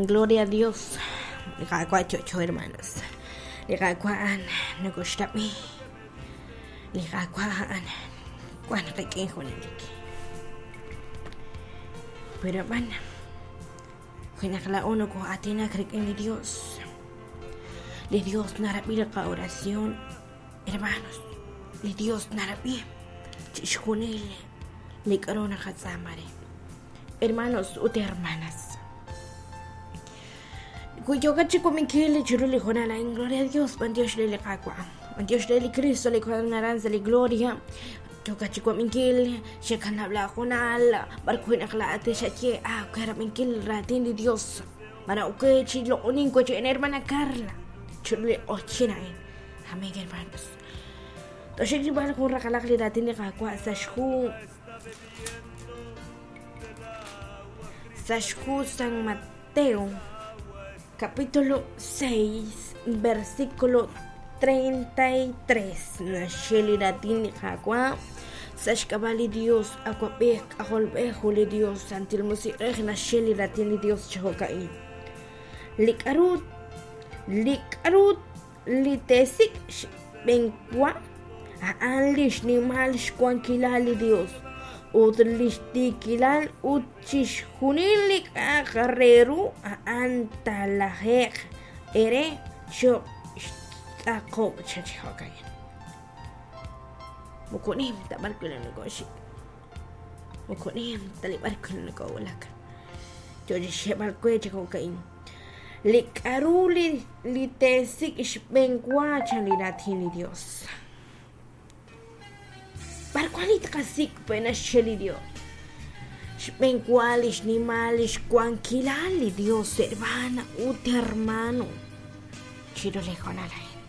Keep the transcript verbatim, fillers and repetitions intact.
gloria a Dios. Ligakwa chocho hermanos. Ligakwa an nagustami. Ligakwa an kwan rekin honeliki. Pero hermana, kinakalaon ko atin na rekin ni Dios. Le Dios narapira ka oración, hermanos. Le Dios narapira. Chishkunil. Le karona katsamare. Hermanos, ute hermanas. Yo cachico mi kile churuli con la gloria a Dios, ban Dios le caqua. Ban Dios le Cristo le con naranza le gloria. Yo cachico mi kile, se can habla con ala, barcuina clate, se che, ah, que era mi kile ratin de Dios. Para que chilo unin coche en hermana Carla. Churuli ochinain. Amiga hermanos. Entonces yo voy a correr a la claridad de caqua, sashku. Sashku San Mateo, capítulo seis, versículo treinta y tres. Nasheli latin jaqua, sashkabali Dios, aquapek, aholbehuli Dios, santil musireh, nasheli latin Dios chahokai. Likarut, likarut, litesik, benkwa, aanlish ni malish kwankilali Dios. Utlistikilan uchishunilik agarreru antalahek ere cho ako chachokay. Mukunim tabal ko na negoshi. Mukunim talibar ko na negowalak. Joji shebal ko chakokay. Likaruli litesik ishbengwa chaniratin ni Dios. Para cualita casik pena sheli Dios. Ben cualish ni malish cuanquilali Dios hermana ut hermano. Chiro le con alain.